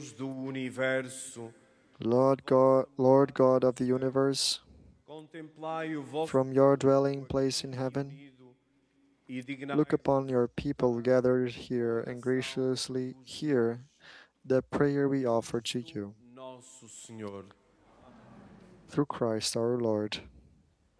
do universo, Lord God of the universe, contemplai o vosso from your dwelling povo place in aqui heaven, reunido e look dignai-vos upon your people escutar gathered a here and oração que graciously vos hear dirige. the prayer we Por offer to Cristo you. nosso Senhor. Through Christ our Lord.